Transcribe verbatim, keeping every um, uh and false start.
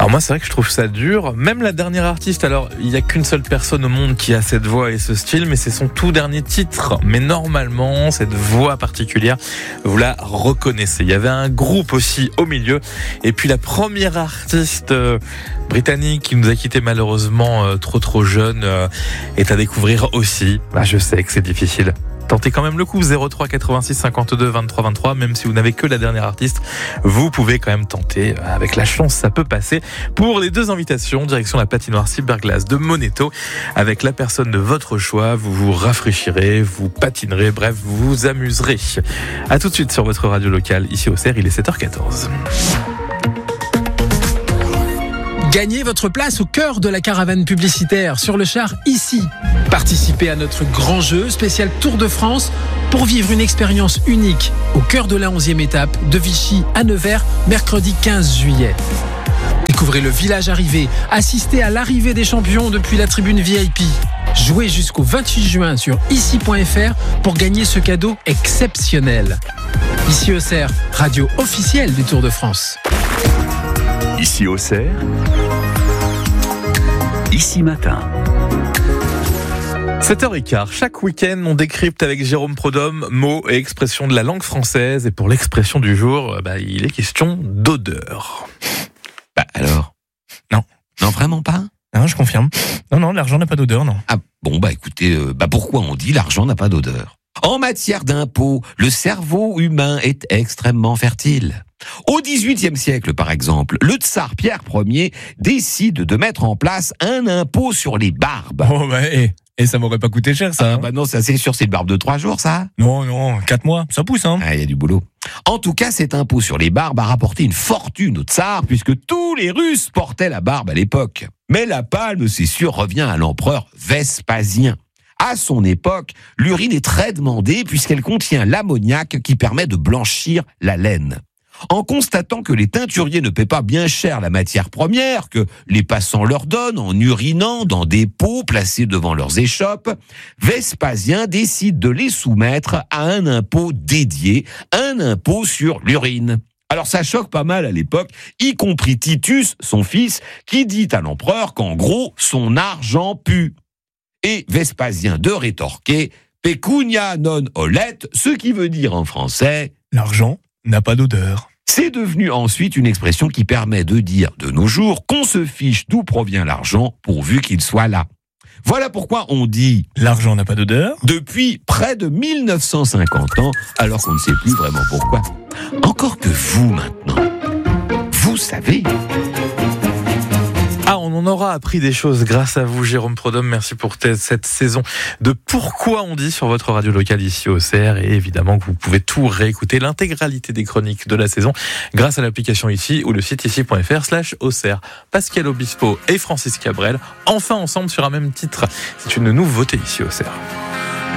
Alors moi c'est vrai que je trouve ça dur. Même la dernière artiste, alors il n'y a qu'une seule personne au monde qui a cette voix et ce style, mais c'est son tout dernier titre. Mais normalement, cette voix particulière, vous la reconnaissez. Il y avait un groupe aussi au milieu. Et puis la première artiste euh, britannique qui nous a quitté malheureusement euh, trop trop jeune euh, est à découvrir aussi. Bah, je sais que c'est difficile. Tentez quand même le coup, zéro trois quatre-vingt-six cinquante-deux vingt-trois vingt-trois, même si vous n'avez que la dernière artiste, vous pouvez quand même tenter, avec la chance ça peut passer, pour les deux invitations, direction la patinoire Cyberglass de Moneto, avec la personne de votre choix, vous vous rafraîchirez, vous patinerez, bref, vous vous amuserez. A tout de suite sur votre radio locale, ici au Cerf, il est sept heures quatorze. Gagnez votre place au cœur de la caravane publicitaire sur le char ici. Participez à notre grand jeu spécial Tour de France pour vivre une expérience unique au cœur de la onzième étape de Vichy à Nevers, mercredi quinze juillet. Découvrez le village arrivé, assistez à l'arrivée des champions depuis la tribune V I P. Jouez jusqu'au vingt-huit juin sur ici point f r pour gagner ce cadeau exceptionnel. Ici au Cerf, radio officielle du Tour de France. Ici au Cerf, ici matin. sept heures quinze, chaque week-end, on décrypte avec Jérôme Prodhomme mots et expressions de la langue française. Et pour l'expression du jour, bah, il est question d'odeur. Bah alors Non. Non, vraiment pas ? Non, je confirme. Non, non, l'argent n'a pas d'odeur, non. Ah bon, bah écoutez, euh, bah pourquoi on dit l'argent n'a pas d'odeur ? En matière d'impôts, le cerveau humain est extrêmement fertile. Au dix-huitième siècle, par exemple, le tsar Pierre Ier décide de mettre en place un impôt sur les barbes. Oh bah, et, et ça m'aurait pas coûté cher, ça. Ah hein. bah non, ça c'est sûr, c'est une barbe de trois jours, ça. Non, non, quatre mois, ça pousse, hein. Ah, il y a du boulot. En tout cas, cet impôt sur les barbes a rapporté une fortune au tsar, puisque tous les Russes portaient la barbe à l'époque. Mais la palme, c'est sûr, revient à l'empereur Vespasien. À son époque, l'urine est très demandée puisqu'elle contient l'ammoniac qui permet de blanchir la laine. En constatant que les teinturiers ne paient pas bien cher la matière première que les passants leur donnent en urinant dans des pots placés devant leurs échoppes, Vespasien décide de les soumettre à un impôt dédié, un impôt sur l'urine. Alors ça choque pas mal à l'époque, y compris Titus, son fils, qui dit à l'empereur qu'en gros, son argent pue. Et Vespasien de rétorquer « pecunia non olet », ce qui veut dire en français « l'argent n'a pas d'odeur ». C'est devenu ensuite une expression qui permet de dire de nos jours qu'on se fiche d'où provient l'argent pourvu qu'il soit là. Voilà pourquoi on dit « l'argent n'a pas d'odeur » depuis près de mille neuf cent cinquante ans, alors qu'on ne sait plus vraiment pourquoi. Encore que vous maintenant, vous savez... Ah, on en aura appris des choses grâce à vous, Jérôme Prodhomme. Merci pour t- cette saison de Pourquoi on dit sur votre radio locale ici au Cerf. Et évidemment que vous pouvez tout réécouter, l'intégralité des chroniques de la saison, grâce à l'application ici ou le site ici point f r slash au Cerf. Pascal Obispo et Francis Cabrel, enfin ensemble sur un même titre. C'est une nouveauté ici au Cerf.